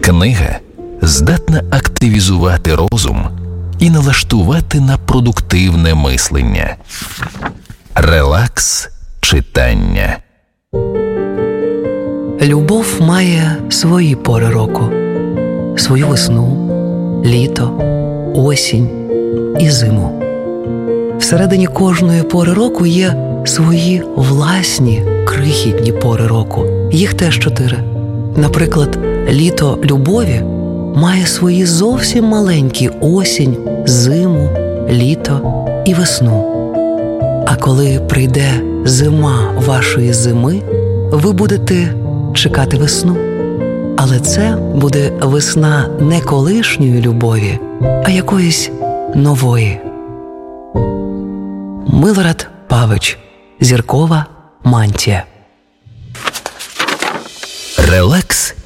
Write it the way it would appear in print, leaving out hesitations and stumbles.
Книга здатна активізувати розум і налаштувати на продуктивне мислення. Релакс читання. Любов має свої пори року. Свою весну, літо, осінь і зиму. Всередині кожної пори року є свої власні крихітні пори року. Їх теж 4. Наприклад, літо любові має свої зовсім маленькі осінь, зиму, літо і весну. А коли прийде зима вашої зими, ви будете чекати весну. Але це буде весна не колишньої любові, а якоїсь нової. Милорад Павич. Зіркова мантія. Релакс